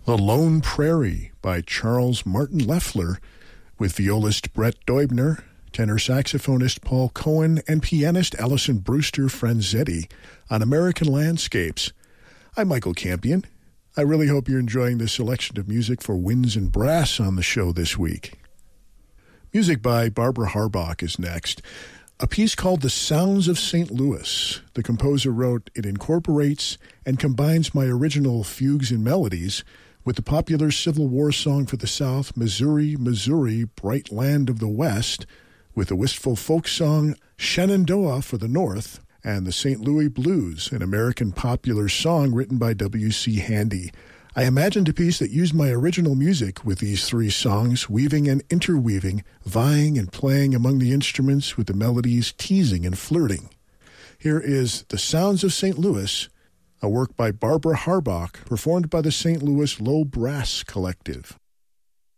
The Lone Prairie by Charles Martin Leffler, with violist Brett Deubner, tenor saxophonist Paul Cohen, and pianist Alison Brewster Franzetti on American Landscapes. I'm Michael Campion. I really hope you're enjoying this selection of music for winds and brass on the show this week. Music by Barbara Harbach is next. A piece called The Sounds of St. Louis. The composer wrote, "It incorporates and combines my original fugues and melodies with the popular Civil War song for the South, Missouri, Missouri, Bright Land of the West, with the wistful folk song Shenandoah for the North, and the St. Louis Blues, an American popular song written by W.C. Handy. I imagined a piece that used my original music with these three songs, weaving and interweaving, vying and playing among the instruments with the melodies teasing and flirting. Here is The Sounds of St. Louis, a work by Barbara Harbach, performed by the St. Louis Low Brass Collective.